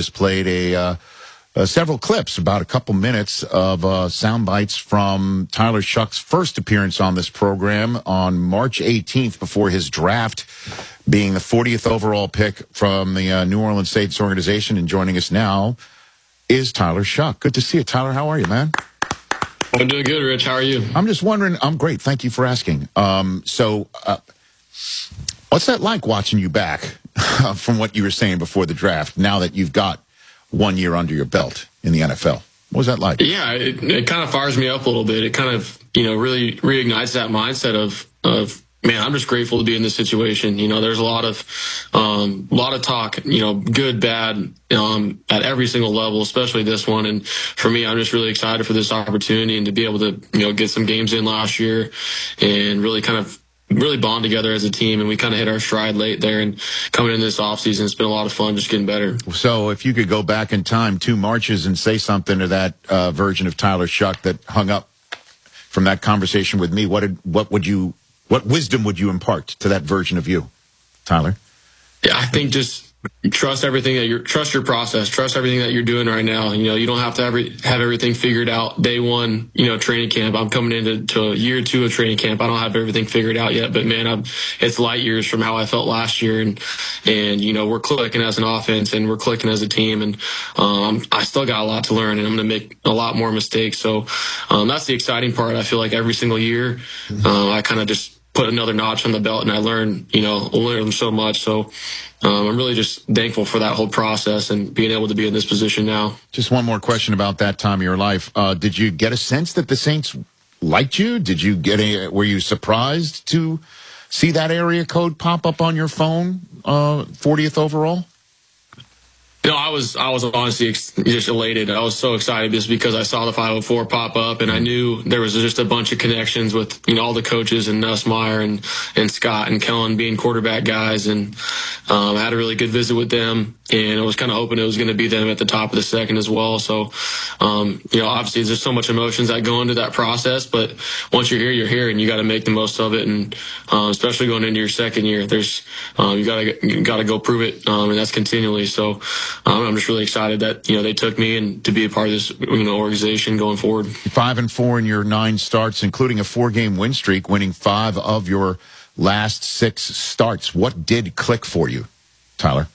just played several clips, about a couple minutes of sound bites from Tyler Shought's first appearance on this program on March 18th before his draft, being the 40th overall pick from the New Orleans Saints organization. And joining us now is Tyler Shought. Good to see you, Tyler. How are you, man? I'm doing good, Rich. How are you? I'm just wondering. I'm great. Thank you for asking. What's that like watching you back from what you were saying before the draft, now that you've got 1 year under your belt in the NFL? What was that like? Yeah, it kind of fires me up a little bit. It kind of, really reignites that mindset of man, I'm just grateful to be in this situation. There's a lot of talk, good, bad, at every single level, especially this one. And for me, I'm just really excited for this opportunity and to be able to, get some games in last year and really bond together as a team. And we kind of hit our stride late there, and coming into this offseason, it's been a lot of fun just getting better. So if you could go back in time 2 Marches and say something to that version of Tyler Shought that hung up from that conversation with me, what wisdom would you impart to that version of you, Tyler? Yeah, I think just trust trust your process, trust everything that you're doing right now. You don't have to have everything figured out day one, training camp. I'm coming into year 2 of training camp. I don't have everything figured out yet, but man, it's light years from how I felt last year. And we're clicking as an offense and we're clicking as a team. And, I still got a lot to learn, and I'm going to make a lot more mistakes. So, that's the exciting part. I feel like every single year, I kind of just put another notch on the belt, and I learned so much. So I'm really just thankful for that whole process and being able to be in this position now. Just one more question about that time of your life. Did you get a sense that the Saints liked you? Were you surprised to see that area code pop up on your phone, 40th overall? I was honestly just elated. I was so excited just because I saw the 504 pop up, and I knew there was just a bunch of connections with all the coaches and Nussmeier and Scott and Kellen being quarterback guys, and I had a really good visit with them, and I was kind of hoping it was going to be them at the top of the second as well. So, obviously there's so much emotions that go into that process, but once you're here, and you got to make the most of it, and especially going into your second year, there's you got to go prove it, and that's continually. So. I'm just really excited that they took me and to be a part of this organization going forward. 5-4 in your 9 starts, including a 4-game win streak, winning 5 of your last 6 starts. What did click for you, Tyler?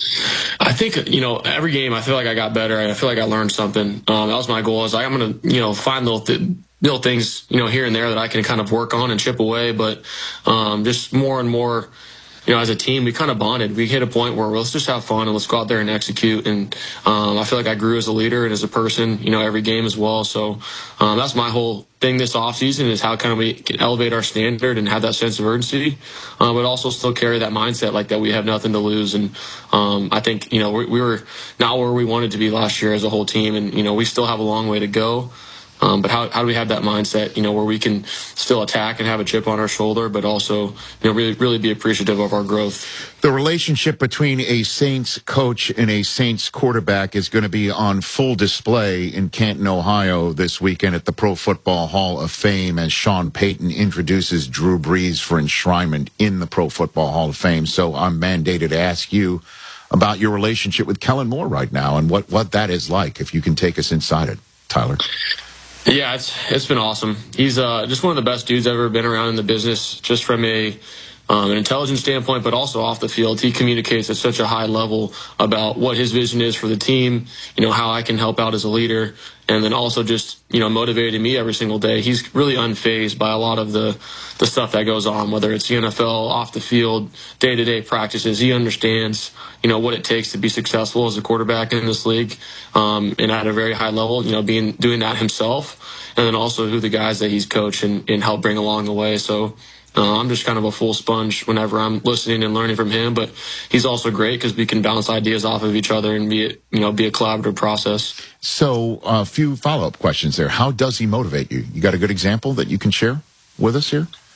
I think every game I feel like I got better. I feel like I learned something. That was my goal. Is I'm going to find little things here and there that I can kind of work on and chip away, but just more and more. As a team, we kind of bonded. We hit a point where let's just have fun and let's go out there and execute. And I feel like I grew as a leader and as a person, every game as well. So that's my whole thing this offseason is how kind of we can elevate our standard and have that sense of urgency, but also still carry that mindset like that we have nothing to lose. And I think, we were not where we wanted to be last year as a whole team. And, we still have a long way to go. But how do we have that mindset, where we can still attack and have a chip on our shoulder, but also, really be appreciative of our growth? The relationship between a Saints coach and a Saints quarterback is going to be on full display in Canton, Ohio this weekend at the Pro Football Hall of Fame as Sean Payton introduces Drew Brees for enshrinement in the Pro Football Hall of Fame. So I'm mandated to ask you about your relationship with Kellen Moore right now and what that is like, if you can take us inside it, Tyler. Yeah, it's been awesome. He's just one of the best dudes I've ever been around in the business, just from an intelligence standpoint, but also off the field. He communicates at such a high level about what his vision is for the team, how I can help out as a leader, and then also just, motivating me every single day. He's really unfazed by a lot of the stuff that goes on, whether it's the NFL, off the field, day-to-day practices. He understands, what it takes to be successful as a quarterback in this league, and at a very high level, doing that himself, and then also who the guys that he's coached and helped bring along the way. So I'm just kind of a full sponge whenever I'm listening and learning from him, but he's also great because we can bounce ideas off of each other and be a collaborative process. So a few follow-up questions there. How does he motivate you? You got a good example that you can share with us here?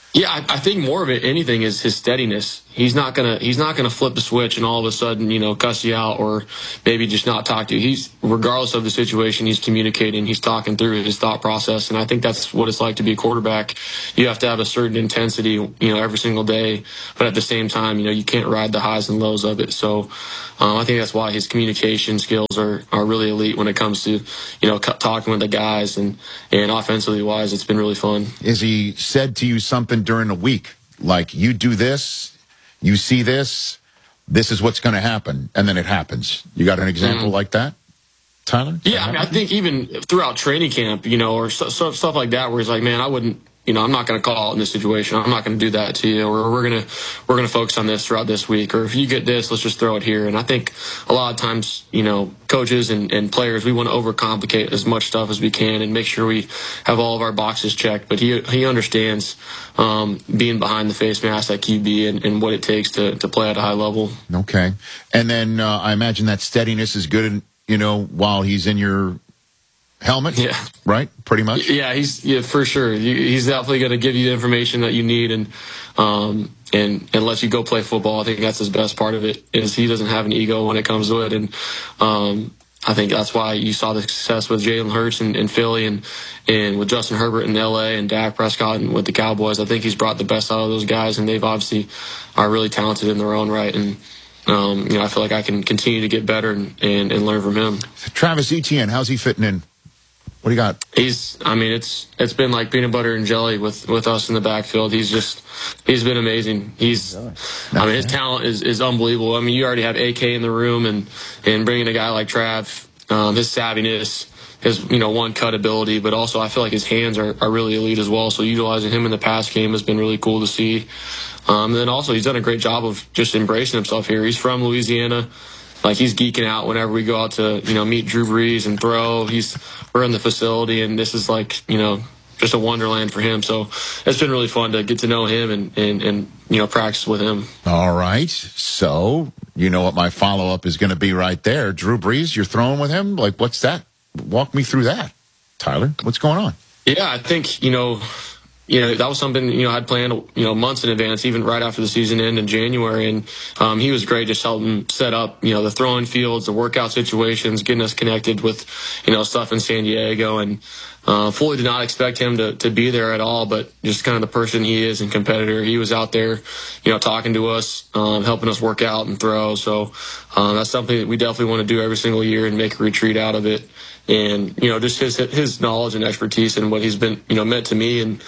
Yeah, I think more of it, anything, is his steadiness. He's not gonna flip the switch and all of a sudden, cuss you out or maybe just not talk to you. He's, regardless of the situation, he's communicating, he's talking through his thought process, and I think that's what it's like to be a quarterback. You have to have a certain intensity, every single day, but at the same time, you can't ride the highs and lows of it. So, I think that's why his communication skills are really elite when it comes to, talking with the guys and offensively wise, it's been really fun. Is he said to you something during the week, like, you do this, you see this, this is what's going to happen, and then it happens? You got an example like that, Tyler? Yeah, I think even throughout training camp, or stuff like that, where he's like, man, I wouldn't, I'm not going to call out in this situation. I'm not going to do that to you. Or we're gonna focus on this throughout this week. Or if you get this, let's just throw it here. And I think a lot of times, coaches and players, we want to overcomplicate as much stuff as we can and make sure we have all of our boxes checked. But he understands being behind the face mask at QB and what it takes to play at a high level. Okay. And then I imagine that steadiness is good, while he's in your helmet. Yeah. Right? Pretty much. Yeah, for sure. He's definitely going to give you the information that you need and let you go play football. I think that's his best part of it, is he doesn't have an ego when it comes to it. And I think that's why you saw the success with Jalen Hurts in Philly and with Justin Herbert in LA and Dak Prescott and with the Cowboys. I think he's brought the best out of those guys, and they've obviously are really talented in their own right. And I feel like I can continue to get better and learn from him. Travis Etienne, how's he fitting in? What do you got? It's been like peanut butter and jelly with us in the backfield. He's been amazing. His talent is unbelievable. You already have AK in the room, and bringing a guy like Trav, his savviness, his one cut ability, but also I feel like his hands are really elite as well. So utilizing him in the pass game has been really cool to see. And then also he's done a great job of just embracing himself here. He's from Louisiana. Like, he's geeking out whenever we go out to, meet Drew Brees and throw. We're in the facility, and this is like, just a wonderland for him. So it's been really fun to get to know him and practice with him. All right. So, what my follow-up is going to be right there. Drew Brees, you're throwing with him? Like, what's that? Walk me through that, Tyler. What's going on? Yeah, I think, that was something, I'd planned, months in advance, even right after the season ended in January. And he was great, just helping set up, the throwing fields, the workout situations, getting us connected with, stuff in San Diego. And fully did not expect him to be there at all, but just kind of the person he is and competitor. He was out there, talking to us, helping us work out and throw. So that's something that we definitely want to do every single year and make a retreat out of it. And, just his knowledge and expertise and what he's been, meant to me and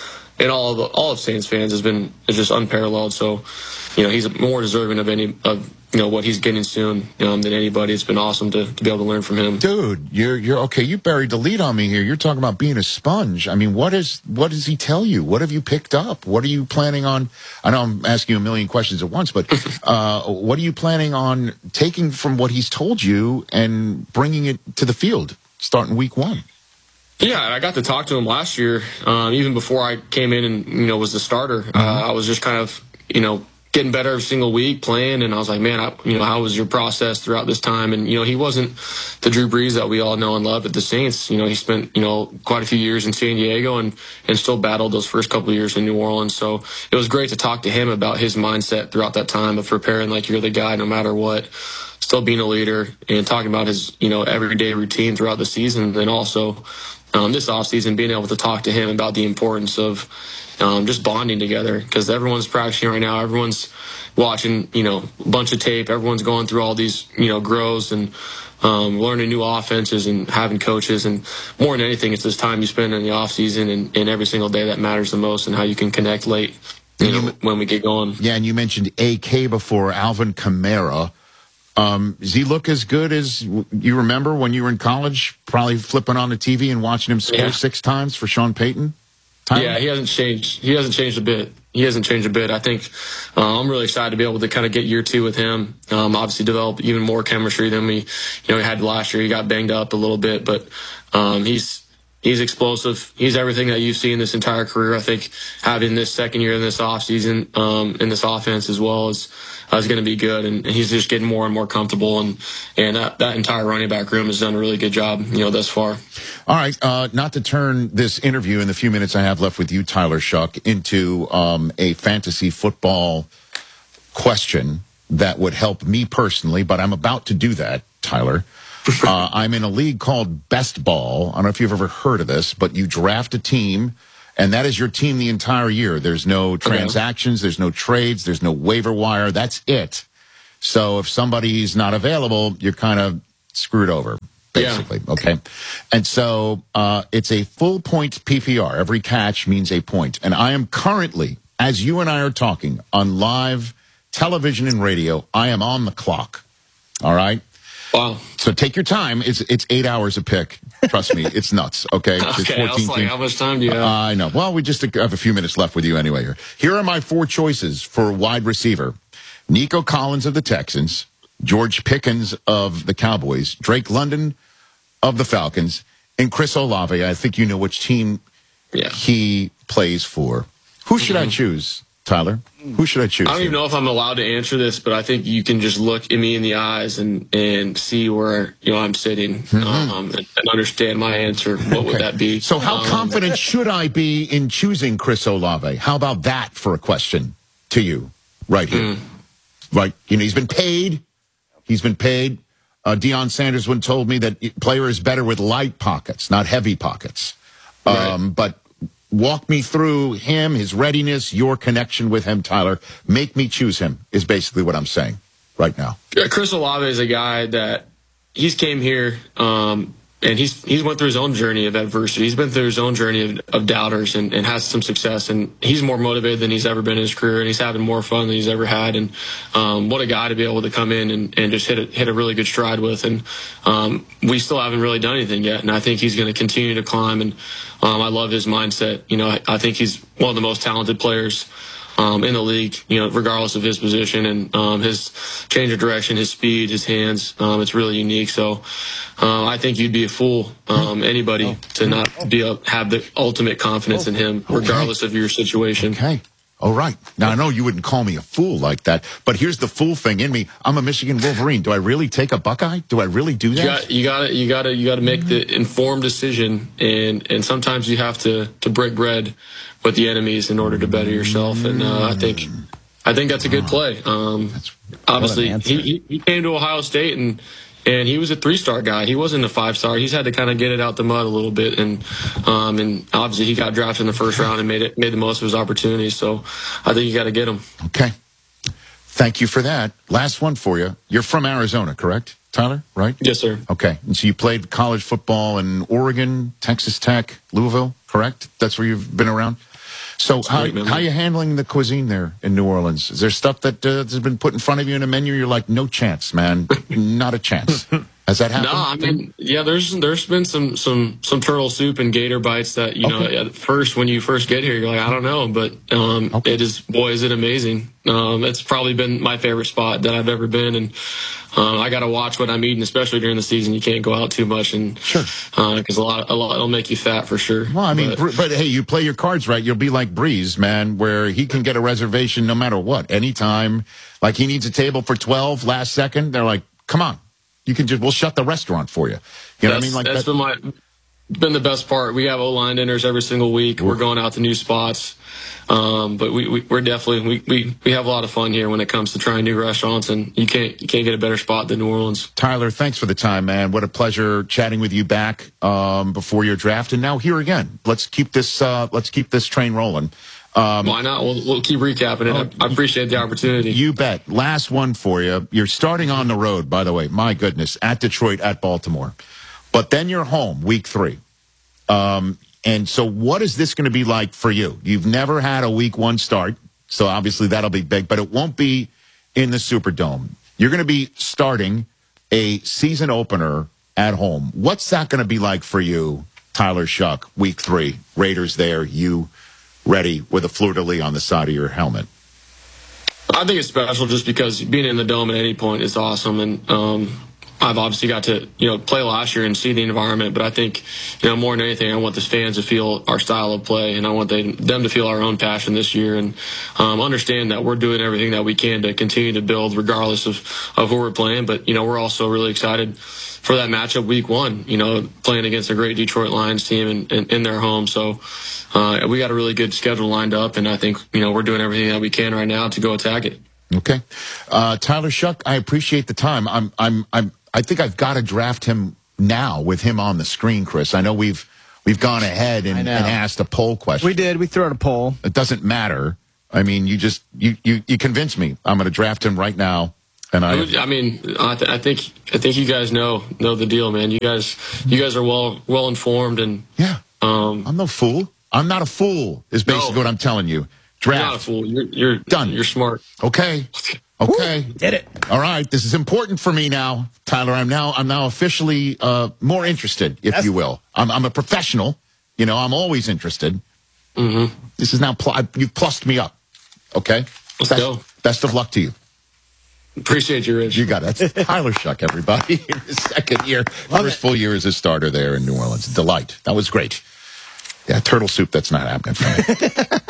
all of Saints fans is just unparalleled. So, he's more deserving of what he's getting soon than anybody. It's been awesome to be able to learn from him. Dude, you're okay. You buried the lead on me here. You're talking about being a sponge. What does he tell you? What have you picked up? What are you planning on? I know I'm asking you a million questions at once, but what are you planning on taking from what he's told you and bringing it to the field starting week 1? Yeah, I got to talk to him last year, even before I came in and, was the starter. I was just kind of, getting better every single week, playing, and I was like, man, how was your process throughout this time? And, he wasn't the Drew Brees that we all know and love at the Saints. He spent, quite a few years in San Diego and still battled those first couple of years in New Orleans. So it was great to talk to him about his mindset throughout that time of preparing like you're the guy no matter what, still being a leader, and talking about his, everyday routine throughout the season. And then also this offseason, being able to talk to him about the importance of just bonding together, because everyone's practicing right now. Everyone's watching, a bunch of tape. Everyone's going through all these, grows and learning new offenses and having coaches. And more than anything, it's this time you spend in the off season and every single day that matters the most, and how you can connect late, when we get going. Yeah, and you mentioned AK before, Alvin Kamara. Does he look as good as you remember when you were in college, probably flipping on the TV and watching him score 6 times for Sean Payton? Yeah, he hasn't changed. He hasn't changed a bit. I think I'm really excited to be able to kind of get year 2 with him. Obviously develop even more chemistry than we had last year. He got banged up a little bit, but he's He's explosive. He's everything that you've seen this entire career. I think having this second year in this offseason, in this offense as well is going to be good. And he's just getting more and more comfortable. And that entire running back room has done a really good job, thus far. All right. Not to turn this interview in the few minutes I have left with you, Tyler Shough, into a fantasy football question that would help me personally, but I'm about to do that, Tyler. I'm in a league called Best Ball. I don't know if you've ever heard of this, but you draft a team, and that is your team the entire year. There's no transactions, there's no trades, there's no waiver wire. That's it. So if somebody's not available, you're kind of screwed over, basically. Yeah. Okay. And so it's a full point PPR. Every catch means a point. And I am currently, as you and I are talking, on live television and radio, I am on the clock. All right? Wow. So take your time. It's 8 hours a pick. Trust me, it's nuts. Okay. Okay. I was like, how much time do you have? I know. Well, we just have a few minutes left with you anyway here. Here are my 4 choices for wide receiver. Nico Collins of the Texans, George Pickens of the Cowboys, Drake London of the Falcons, and Chris Olave. I think you know which team he plays for. Who should I choose, Tyler? Who should I choose? I don't even know if I'm allowed to answer this, but I think you can just look at me in the eyes and see where I'm sitting and understand my answer. What would that be? So how confident should I be in choosing Chris Olave? How about that for a question to you right here? Right. He's been paid. He's been paid. Deion Sanders once told me that player is better with light pockets, not heavy pockets. Right. But walk me through him, his readiness, your connection with him, Tyler. Make me choose him is basically what I'm saying right now. Chris Olave is a guy that he's came here and he's went through his own journey of adversity. He's been through his own journey of doubters and has some success. And he's more motivated than he's ever been in his career, and he's having more fun than he's ever had. And what a guy to be able to come in and just hit a really good stride with. And we still haven't really done anything yet. And I think he's going to continue to climb. And I love his mindset. I think he's one of the most talented players in the league, regardless of his position and his change of direction, his speed, his hands. It's really unique. So I think you'd be a fool, anybody, to not have the ultimate confidence in him, regardless of your situation. Okay. All right. Now, I know you wouldn't call me a fool like that, but here's the fool thing in me. I'm a Michigan Wolverine. Do I really take a Buckeye? Do I really do that? You got to make the informed decision, and sometimes you have to break bread with the enemies in order to better yourself. And I think that's a good play. Obviously, he came to Ohio State and he was a 3-star guy. He wasn't a 5-star. He's had to kind of get it out the mud a little bit, and obviously he got drafted in the first round and made the most of his opportunities. So I think you got to get him. Okay, thank you for that. Last one for you. You're from Arizona, correct, Tyler? Right? Yes, sir. Okay, and so you played college football in Oregon, Texas Tech, Louisville, correct? That's where you've been around. So how are you handling the cuisine there in New Orleans? Is there stuff that has been put in front of you in a menu? You're like, no chance, man, not a chance. Has that happened? No, I mean, yeah, there's been some turtle soup and gator bites that at first when you first get here, you're like, I don't know, but it is, boy, is it amazing. It's probably been my favorite spot that I've ever been, and I got to watch what I'm eating, especially during the season. You can't go out too much, and because a lot it'll make you fat for sure. Well, I mean, but hey, you play your cards right, you'll be like Breeze, man, where he can get a reservation no matter what, anytime. Like he needs a table for 12 last second. They're like, come on, we'll shut the restaurant for you. You know what I mean? Like that's been the best part. We have O-line dinners every single week. We're going out to new spots. But we're definitely we have a lot of fun here when it comes to trying new restaurants, and you can't get a better spot than New Orleans. Tyler, thanks for the time, man. What a pleasure chatting with you back before your draft, and now here again. Let's keep this train rolling. Why not? We'll keep recapping it. I appreciate the opportunity. You bet. Last one for you. You're starting on the road, by the way. My goodness, at Detroit, at Baltimore, but then you're home week 3. And so what is this going to be like for you? You've never had a week 1 start, so obviously that'll be big, but it won't be in the Superdome. You're going to be starting a season opener at home. What's that going to be like for you, Tyler Shough, week 3? Raiders there, you ready with a fleur-de-lis on the side of your helmet. I think it's special just because being in the Dome at any point is awesome, and I've obviously got to, play last year and see the environment, but I think, more than anything, I want the fans to feel our style of play, and I want them to feel our own passion this year, and understand that we're doing everything that we can to continue to build regardless of who we're playing. But, we're also really excited for that matchup week 1, playing against a great Detroit Lions team in their home. So we got a really good schedule lined up, and I think, we're doing everything that we can right now to go attack it. Okay. Tyler Shough, I appreciate the time. I think I've got to draft him now with him on the screen, Chris. I know we've gone ahead and asked a poll question. We did. We threw out a poll. It doesn't matter. I mean, you convinced me. I'm going to draft him right now. And I think you guys know the deal, man. You guys are well informed, and I'm no fool. I'm not a fool. Is basically what I'm telling you. Draft. You're not a fool. You're done. You're smart. Okay. Okay. Did it. All right. This is important for me now, Tyler. I'm now officially more interested, if you will. I'm a professional. I'm always interested. Mm-hmm. This is now you've plussed me up. Okay. Let's go. Best of luck to you. Appreciate you, Rich. You got it. That's Tyler Shough, everybody. In his second year, first full year as a starter there in New Orleans. Delight. That was great. Yeah, turtle soup. That's not happening for me.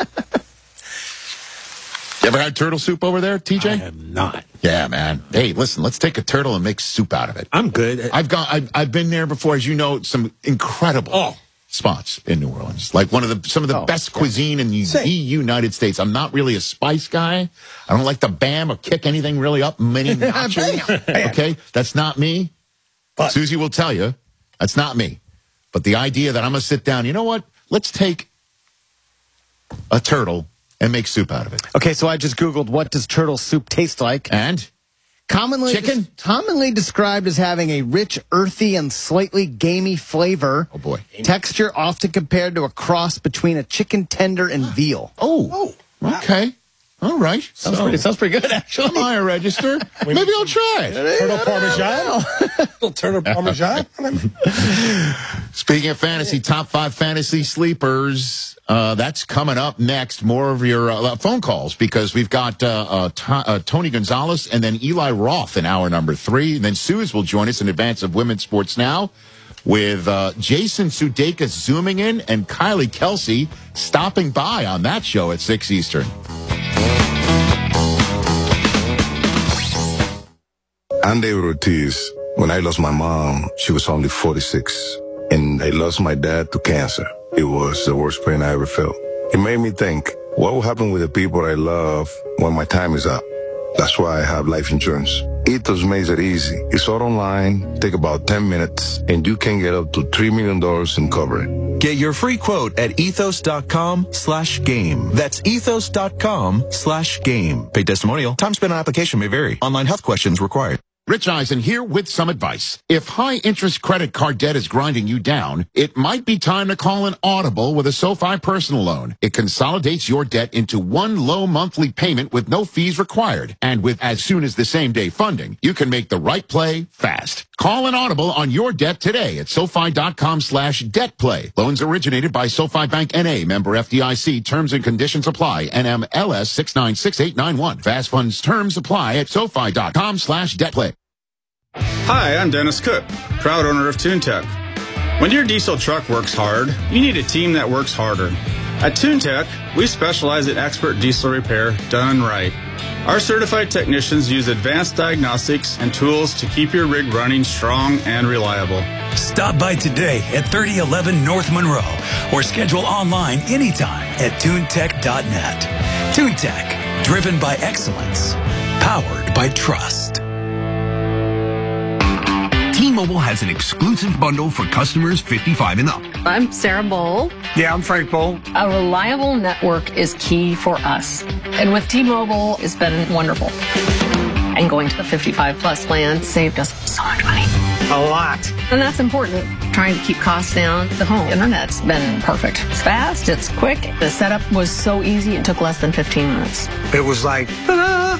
You ever had turtle soup over there, TJ? I have not. Yeah, man. Hey, listen, let's take a turtle and make soup out of it. I'm good. I've been there before, as you know, some incredible spots in New Orleans. Like some of the best cuisine in the United States. I'm not really a spice guy. I don't like to bam or kick anything really up. Many nachos. Okay, that's not me. But Susie will tell you, that's not me. But the idea that I'm going to sit down, you know what? Let's take a turtle and make soup out of it. Okay, so I just Googled, what does turtle soup taste like? And? Commonly described as having a rich, earthy, and slightly gamey flavor. Oh, boy. Texture often compared to a cross between a chicken tender and veal. Oh, okay. All right. Sounds pretty good, actually. Am I a register? Maybe I'll try it. Turtle Parmesan? Little turtle Parmesan? Speaking of fantasy, top 5 fantasy sleepers. That's coming up next. More of your phone calls, because we've got Tony Gonzalez and then Eli Roth in hour number 3. And then Suze will join us in advance of Women's Sports Now with Jason Sudeikis zooming in and Kylie Kelsey stopping by on that show at 6 Eastern. I'm David Ortiz. When I lost my mom, she was only 46. And I lost my dad to cancer. It was the worst pain I ever felt. It made me think, what will happen with the people I love when my time is up? That's why I have life insurance. Ethos makes it easy. It's all online, take about 10 minutes, and you can get up to $3 million in coverage. Get your free quote at ethos.com/game. That's ethos.com/game. Paid testimonial. Time spent on application may vary. Online health questions required. Rich Eisen here with some advice. If high-interest credit card debt is grinding you down, it might be time to call an Audible with a SoFi personal loan. It consolidates your debt into one low monthly payment with no fees required. And with as soon as the same-day funding, you can make the right play fast. Call an Audible on your debt today at SoFi.com/debtplay. Loans originated by SoFi Bank N.A., member FDIC. Terms and conditions apply. NMLS 696891. Fast funds terms apply at SoFi.com/debtplay. Hi, I'm Dennis Cook, proud owner of TuneTech. When your diesel truck works hard, you need a team that works harder. At TuneTech, we specialize in expert diesel repair done right. Our certified technicians use advanced diagnostics and tools to keep your rig running strong and reliable. Stop by today at 3011 North Monroe or schedule online anytime at TuneTech.net. TuneTech, driven by excellence, powered by trust. T-Mobile has an exclusive bundle for customers 55 and up. I'm Sarah Bowl. Yeah, I'm Frank Bowl. A reliable network is key for us. And with T-Mobile, it's been wonderful. And going to the 55-plus plan saved us so much money. A lot. And that's important. Trying to keep costs down. The home internet's been perfect. It's fast, it's quick. The setup was so easy, it took less than 15 minutes. It was like, ta-da!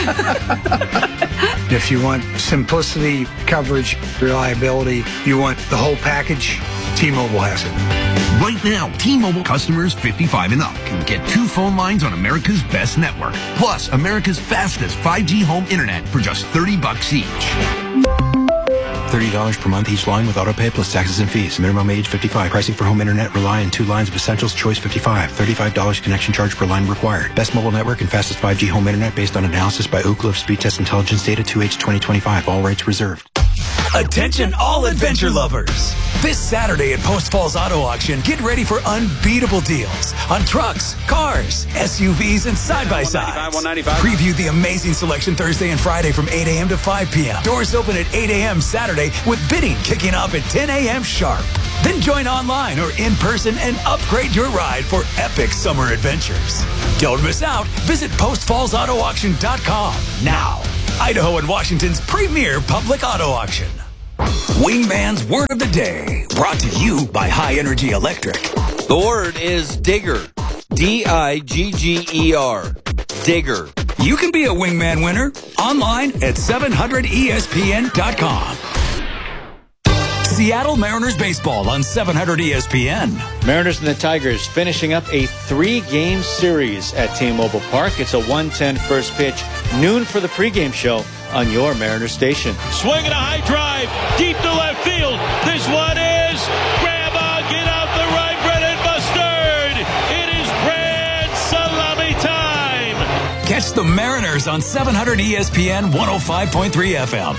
If you want simplicity, coverage, reliability, you want the whole package, T-Mobile has it. Right now, T-Mobile customers 55 and up can get 2 phone lines on America's best network, plus America's fastest 5G home internet for just $30 each. $30 per month each line with auto pay plus taxes and fees. Minimum age 55. Pricing for home internet, Rely and 2 lines of Essentials, Choice 55. $35 connection charge per line required. Best mobile network and fastest 5G home internet based on analysis by Ookla of Speed Test Intelligence data 2H 2025. All rights reserved. Attention all adventure lovers. This Saturday at Post Falls Auto Auction, get ready for unbeatable deals on trucks, cars, SUVs, and side-by-sides. Preview the amazing selection Thursday and Friday from 8 a.m. to 5 p.m. Doors open at 8 a.m. Saturday with bidding kicking off at 10 a.m. sharp. Then join online or in person and upgrade your ride for epic summer adventures. Don't miss out. Visit postfallsautoauction.com now. Idaho and Washington's premier public auto auction. Wingman's Word of the Day, brought to you by High Energy Electric. The word is digger. D-I-G-G-E-R. Digger. You can be a Wingman winner online at 700ESPN.com. Seattle Mariners baseball on 700 ESPN. Mariners and the Tigers finishing up a 3-game series at T-Mobile Park. It's a 1:10 first pitch, noon for the pregame show on your Mariners station. Swinging a high drive, deep to left field. This one is grandma, get out the right, Brennan Mustard. It is grand salami time. Catch the Mariners on 700 ESPN 105.3 FM.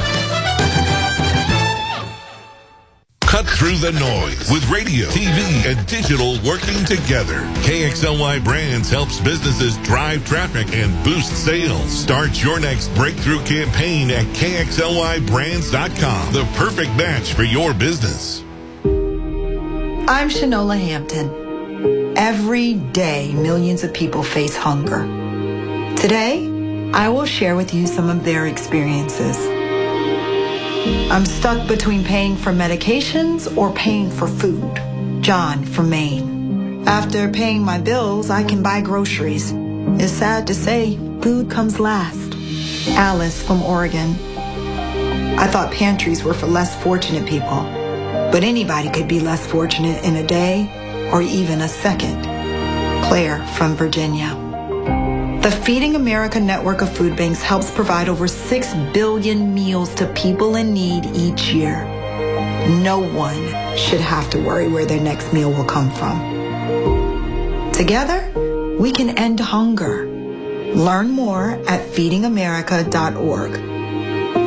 Cut through the noise with radio, TV, and digital working together. KXLY Brands helps businesses drive traffic and boost sales. Start your next breakthrough campaign at KXLYBrands.com. The perfect match for your business. I'm Shanola Hampton. Every day, millions of people face hunger. Today, I will share with you some of their experiences. I'm stuck between paying for medications or paying for food. John from Maine. After paying my bills, I can buy groceries. It's sad to say, food comes last. Alice from Oregon. I thought pantries were for less fortunate people, but anybody could be less fortunate in a day or even a second. Claire from Virginia. The Feeding America network of food banks helps provide over 6 billion meals to people in need each year. No one should have to worry where their next meal will come from. Together, we can end hunger. Learn more at feedingamerica.org.